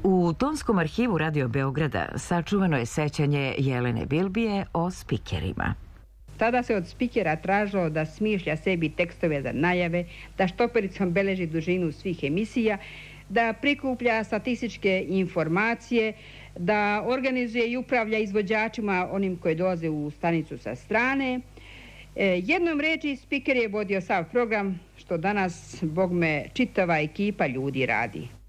U tonskom arhivu Radio Beograda sačuvano je sećanje Jelene Bilbije o spikerima. Tada se od spikera tražilo da smišlja sebi tekstove za najave, da štopericom beleži dužinu svih emisija, da prikuplja statističke informacije, da organizuje i upravlja izvođačima, onim koji dolaze u stanicu sa strane. Jednom reči, spiker je vodio sav program, što danas, bogme, čitava ekipa ljudi radi.